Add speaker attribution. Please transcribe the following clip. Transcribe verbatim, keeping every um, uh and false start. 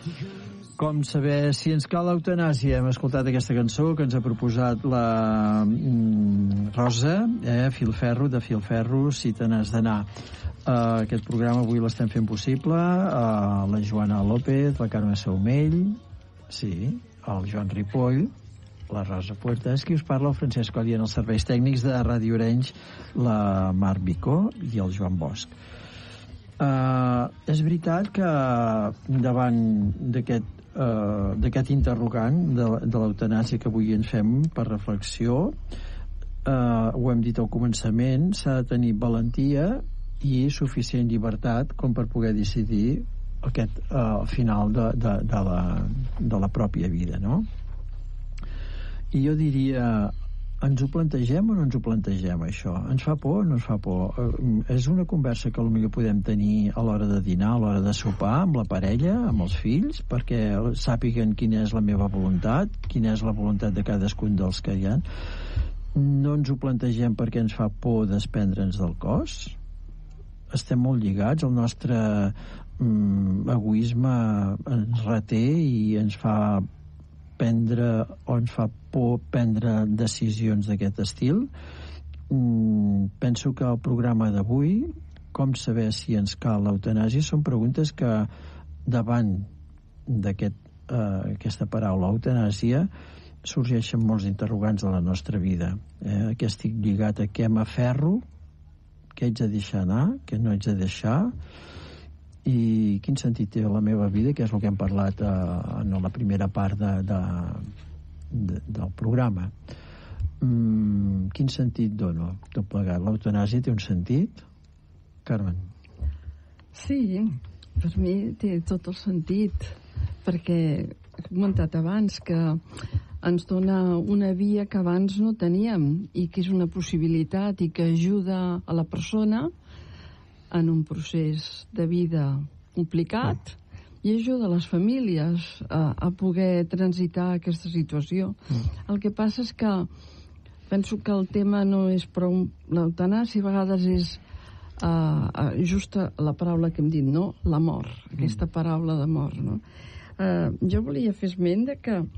Speaker 1: Com saber si ens cal l'eutanàsia? Hem escoltat aquesta cançó que ens ha proposat la mm, Rosa, eh? Filferro, de Filferro, si te n'has d'anar. Uh, aquest programa avui l'estem fent possible. Uh, la Joana López, la Carme Saumell, sí, el Joan Ripoll, la Rosa Puertas, qui us parla, el Francesc Coll, i en els serveis tècnics de Ràdio Orenys, la Marc Bicó i el Joan Bosch. Uh, és veritat que davant d'aquest Uh, d'aquest interrogant de, de l'eutanàsia que avui ens fem per reflexió, uh, ho hem dit al començament, s'ha de tenir valentia i suficient llibertat com per poder decidir aquest uh, final de, de, de, la, de la pròpia vida, no? I jo diria, ens ho plantegem o no ens ho plantegem, això? Ens fa por o no ens fa por? Uh, és una conversa que potser podem tenir a l'hora de dinar, a l'hora de sopar, amb la parella, amb els fills, perquè sàpiguen quina és la meva voluntat, quina és la voluntat de cadascun dels que hi ha. No ens ho plantegem perquè ens fa por desprendre'ns del cos? Estem molt lligats, el nostre um, egoisme ens reté i ens fa prendre, o ens fa por prendre decisions d'aquest estil. Mm, penso que el programa d'avui, com saber si ens cal l'eutanàsia, són preguntes que davant d'aquest, eh, aquesta paraula eutanàsia sorgeixen molts interrogants de la nostra vida. Eh? Que estic lligat, a què m'aferro, què haig de deixar anar, què no haig de deixar, i quin sentit té la meva vida, que és el que hem parlat eh, en la primera part de, de, de, del programa. Mm, quin sentit dono tot plegat? L'eutanàsia té un sentit? Carmen?
Speaker 2: Sí, per mi té tot el sentit, perquè he comentat abans que ens dona una via que abans no teníem i que és una possibilitat i que ajuda a la persona en un procés de vida complicat i ajuda les famílies a, a poder transitar aquesta situació. El que passa és que penso que el tema no és prou l'eutanàsia, a vegades és uh, justa la paraula que hem dit, no? La mort, aquesta paraula de mort, no? Uh, jo volia fer esment de que